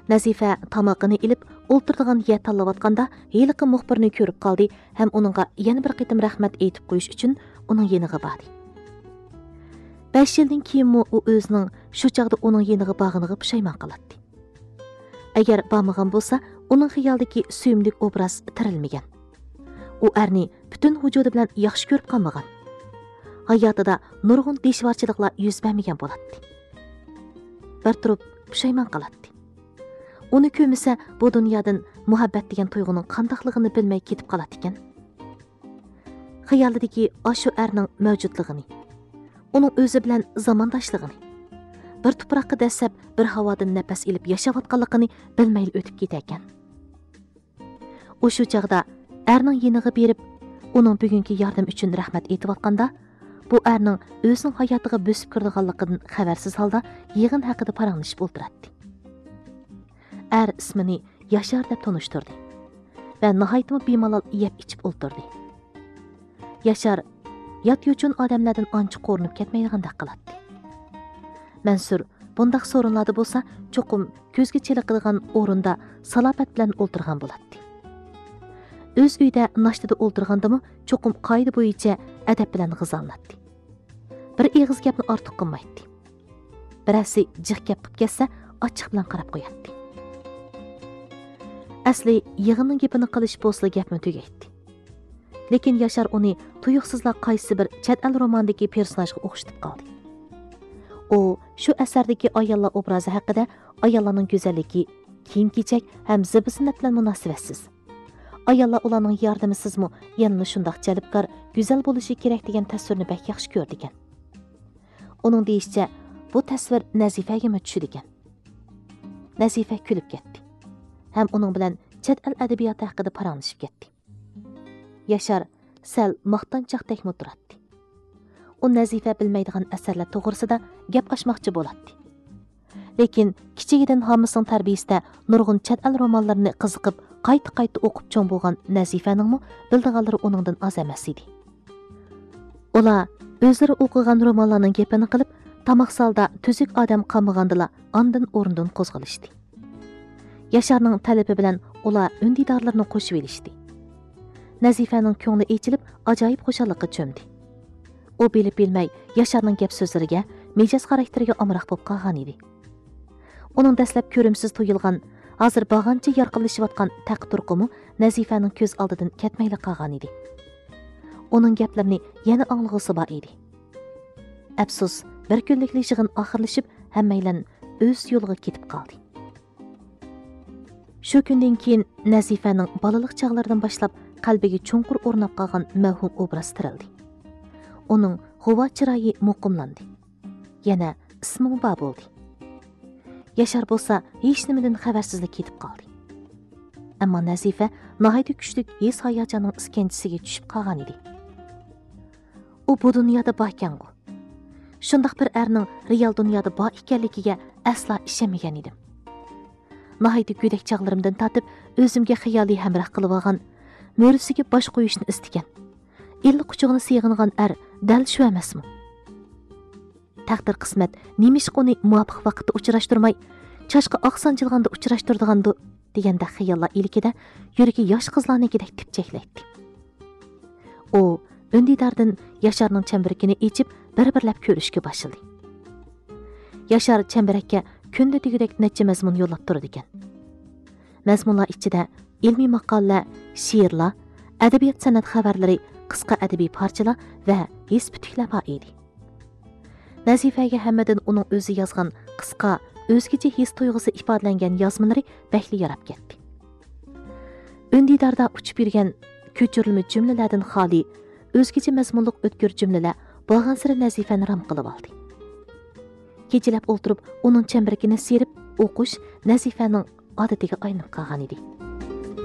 Nazifa tamaqını ilib, o'ltirdigan yer tanlayotganda heliqi muxbirni ko'rib qoldi ham uningga yana bir qitim rahmat aytib qo'yish uchun uning yeniga bordi. 5 yildan keyin u o'zining shu chaqda uning yeniga borganiga pushaymon qiladi. Agar bormagan bo'lsa, uning xiyolidagi suyimlik obraz tirilmagan. U erni butun vujudi bilan yaxshi ko'rib qolmagan. Hayotida nurg'un deshvorchiliklar yuz bermagan bo'ladi. Bir turib pushaymon qiladi. Uni ko'misa, bu dunyodan muhabbat degan tuyg'uning qandoqligini bilmay ketib qoladi ekan. Xiyolidagi shu erning mavjudligini, uning o'zi bilan zamondoshligini, bir tuproqqa dasab bir havodan nafas ilib yashayotganligini bilmay o'tib ketar ekan. U shu chaqda erning yeniga berib, uning bugungi yordam uchun rahmat aytayotganda, bu erning o'zining hayotiga bosib kirdiganligidan xabarsiz holda yig'in haqida paranglashib o'tiradi. Er ismini Yashar deb tanishtirdi va nihoyatmi bemalol yeb ichib o'tirdi. Yashar yot yo'chun odamlardan ancha qo'rinib ketmaydigandek qiladi. Mansur bundaq so'rinlarda bo'lsa, cho'qim ko'zga cheliqadigan o'rinda salofat bilan o'ltirgan bo'ladi. O'z uyda nashtada o'ltirgandimi, cho'qim qoida bo'yicha adab bilan g'izonlatdi. Bir eg'iz gapni ortiq qilmaydi. Birasi jiq gap qilib ketsa, ochiq bilan qarab qo'yadi. Asli yig'inning gapini qilish bo'lsa gapni tugaydi. Lekin Yashar uni tuyuqsizlar qaysi bir chet el romandagi personajga o'xshatib qoldi. U shu asardagi ayollar obrazi haqida ayollarning go'zalligi, kiyim-kechak ham zibisinat bilan munosabatsiz. Ayollar ularning yordamisizmi, yana shundoq jalbkor, go'zal bo'lishi kerak degan tasvirni bak yaxshi ko'rdi ekan. Uning deyishicha, bu tasvir Nazifaga tushdi ekan. Nazifa kulib ketdi. Ham uning bilan chet el adabiyoti haqida paranglashib ketdi. Yashar sal maqtanchoqdek turadi. U Nazifa bilmaydigan asarlar to'g'risida gap qashmoqchi bo'ladi. Lekin kichigidan homisining tarbiyasida nurg'un chet el romanlarini qiziqib, qayta o'qib cho'ng bo'lgan Nazifaning bildiganlari uningdan oz emas edi. Ular o'zlari o'qigan romanlarning gapini qilib, tamoqsalda tuzuk odam qolmagandilar, ondan o'rnidan qo'zg'alishdi. Yasharning talabi bilan ular undidorlarni qo'shib elishdi. Nazifaning ko'ngli echilib, ajoyib xushallikqa cho'mdi. U bilib-bilmay Yasharning gap so'zlariga, mijoz xarakteriga amroq bo'lib qolgan edi. Uning dastlab ko'rimsiz tuyulgan, hozir bag'ancha yorqinlashayotgan taqturqimi Nazifaning ko'z oldidan ketmayli qolgan edi. Uning gaplarini yana anglag'isi bor edi. Afsus, bir kunlik yig'in oxirlashib, hammaylan o'z yo'liga ketib qoldi. Shu kundan keyin Nazifaning balalik chog'laridan boshlab qalbiga cho'nqur o'rnab qolgan mavhum obraz tirildi. Uning g'uvo chiroyi muqimlandi. Yana ismi bor bo'ldi. Yashar bo'lsa, hech nimadan xabarsizlik ketib qoldi. Ammo Nazifa nihoyat kuchli his hayajonning iskanchisiga tushib qolgan edi. U bu dunyoda bor ekan-ku. Shundaq bir erning real dunyoda bor ekanligiga aslo ishonmagan edim. Nihoyat go'dak chog'larimdan tatib, o'zimga xiyoliy hamroh qilib olgan, mo'risiga bosh qo'yishni istagan. Illi quchog'ini siyg'ingan er dal shu emasmi? Taqdir qismat nemish uni muvofiq vaqtda uchrashtirmay, chashqa oqsanjilganda uchrashtirdigandi deganda xiyollar ilkida yuragi yosh qizlarnikidek tipchaklaydi. U undidordan Yasharning chambarakini echib, bir-birlab ko'rishga boshladi. Yashar chambarakka kunda degudek necha mazmun yo'llab turdi ekan. Mazmunlar ichida ilmiy maqolalar, she'rlar, adabiyot san'at xabarlari, qisqa adabiy parchalar va his putuklar bor edi. Nazifaga hammadan uning o'zi yozgan qisqa, o'zgacha his tuyg'usi ifodalangan yozmalari bakli yarab ketdi. Undidorda uchib yurgan ko'chirilma jumlalardan xoli, o'zgacha mazmunliq o'tkir jumlalar bo'lgan sira Nazifani ram qilib oldi. Kechalab o'ltirib, uning chambarakini serib o'qish Nazifaning odatiga aylanib qolgan edi.